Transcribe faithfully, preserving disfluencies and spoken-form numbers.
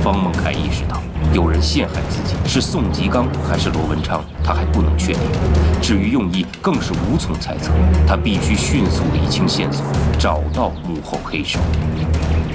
方梦凯意识到，有人陷害自己是宋吉刚还是罗文昌，他还不能确定。至于用意，更是无从猜测。他必须迅速理清线索，找到幕后黑手。